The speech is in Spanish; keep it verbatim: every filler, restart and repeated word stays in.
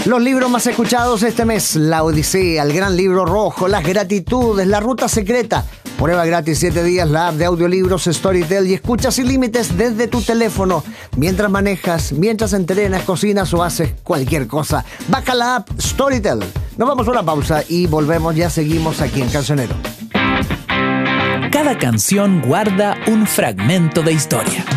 Los libros más escuchados este mes: La Odisea, El Gran Libro Rojo, Las Gratitudes, La Ruta Secreta. Prueba gratis siete días la app de audiolibros Storytel y escucha sin límites desde tu teléfono, mientras manejas, mientras entrenas, cocinas o haces cualquier cosa. Baja la app Storytel. Nos vamos a una pausa y volvemos, ya seguimos aquí en Cancionero. Cada canción guarda un fragmento de historia.